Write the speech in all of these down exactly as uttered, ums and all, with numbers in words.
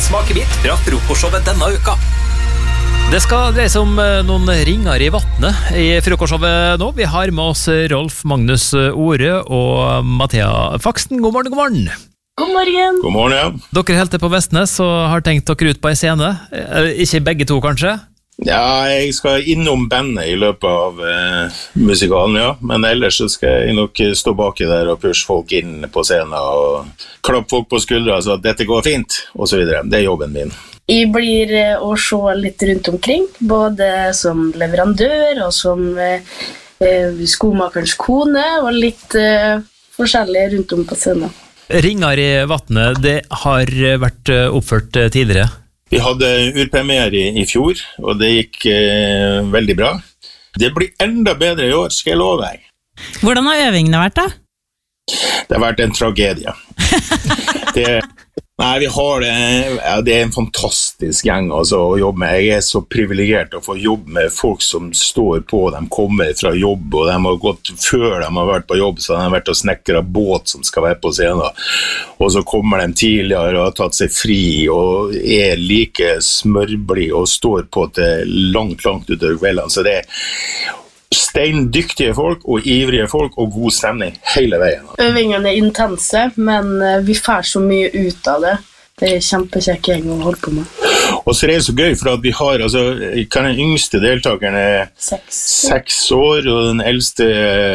smakebitt fra frokostshowet denne uka. Det skal dreie seg om noen ringer i vattnet i frokostshowet nå. Vi har med oss Rolf Magnus Ore og Mathea Faksten. God morgen, god morgen. God morgen. God morgen, ja. Dere helte på Vestnes og har tenkt dere ut på en scene. Ikke begge to, kanskje? Ja, jeg skal innom bandet i løpet av eh, musikalen, ja. Men ellers så skal jeg nok stå baki der og pushe folk inn på scenen og klappe folk på skuldra så at dette går fint, og så videre. Det er jobben min. Jeg blir å se litt rundt omkring, både som leverandør og som eh, skomakerens kone, og litt eh, forskjellig rundt om på scenen. Ringer i vattnet, det har vært oppført tidligere. Vi hadde urpremiere i, i fjor, og det gikk eh, veldig bra. Det blir enda bedre i år, skal jeg love deg. Hvordan har øvingene vært da? Det har vært en tragedie. det, nei, vi har det, ja, det er en fantastisk gjeng altså, å jobbe med. Jeg er så privilegert å få jobbe med folk som står på. De kommer fra jobb, og de har gått før de har vært på jobb, så de har vært og snekret båt som skal være på scenen. Og så kommer de tidligere og har tatt seg fri, og er like smørblid og står på til langt, langt utover kveldene. Så det er steindyktige folk og ivrige folk og god stemning hele veien. Øvingene er intense, men vi får så mye ut av det. Det er kjempekjekk gjeng å holde på med. Og så er det så gøy, for at vi har, altså, kan den yngste deltakeren er Seks. seks år, og den eldste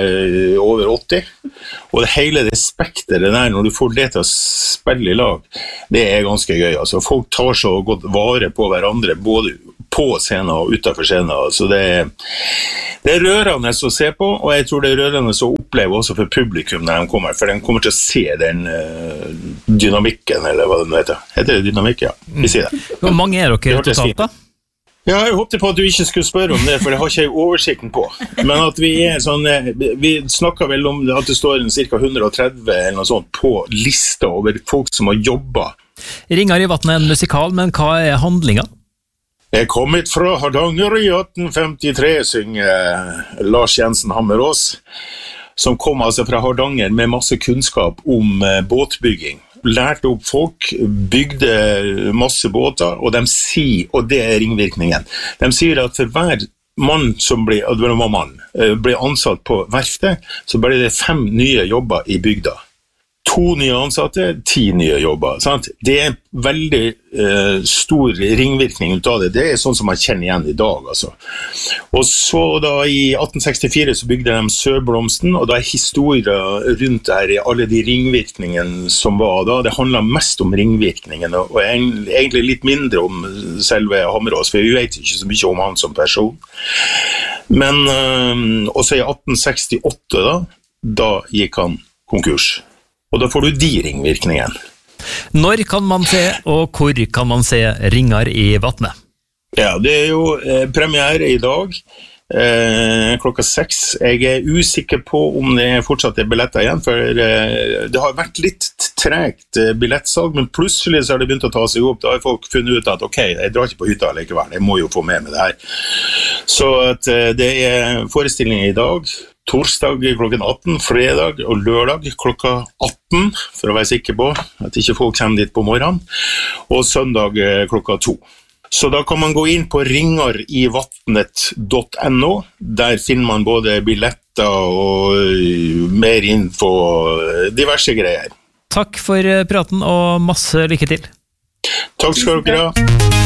er over åtti. Og det hele det spekteret der, når du får det til å spille i lag, det er ganske gøy. Altså, folk tar så godt vare på hverandre, både på scenen og utenfor scenen. Så det, det er rørende å se på, og jeg tror det er rørende å oppleve også for publikum når de kommer, for de kommer til å se den uh, dynamikken, eller hva det heter. Heter det dynamikk, ja. Vi sier det. Hvor mange er dere totalt da? Ja, jeg håpte på at du ikke skulle spørre om det, for det har ikke jeg oversikten på. Men at vi er sånn, vi snakker vel om at det står ca. hundre og tretti eller noe sånt på lista over folk som har jobbet. Ringer i vattnet er en musikal, men hva er handlingen? Jeg kom hit fra Hardanger i atten femtitre, synger Lars Jensen Hammerås, som kom altså fra Hardanger med masse kunnskap om båtbygging. Lærte opp folk, bygde masse båter, og de sier, og det er ringvirkningen, de sier at for hver mann som ble, det var mann, ble ansatt på verftet, så ble det fem nye jobber i bygda. To nye ansatte, ti nye jobber. Sant? Det er en veldig eh, stor ringvirkning ut av det. Det er sånn som man kjenner igjen i dag. Altså. Og så da i atten sekstifire så bygde de Sørblomsten, og da er historien rundt der i alle de ringvirkningene som var da. Det handler mest om ringvirkningen, og egentlig litt mindre om selve Hammerås, for vi vet ikke så mye om han som person. Men eh, også i atten sekstiåtte da, da gikk han konkurs. Og da får du de ringvirkningen. Når kan man se, og hvor kan man se ringer i vattnet? Ja, det er jo eh, premiere i dag, eh, klokka seks. Jeg er usikker på om det fortsatt er billetter igjen, for eh, det har vært litt tregt eh, billettsalg, men plutselig så har det begynt å ta seg opp. Da har folk funnet ut at ok, jeg drar ikke på hytta likevel, jeg må jo få med meg det her. Så at, eh, det er forestilling i dag, torsdag klokken atten, fredag og lørdag klokka atten, for å være sikker på at ikke folk kommer dit på morgenen, og søndag klokka to. Så da kan man gå inn på ringer i vattnet punktum no, der finner man både billetter og mer info og diverse greier. Takk for praten og masse lykke til. Takk skal dere ha.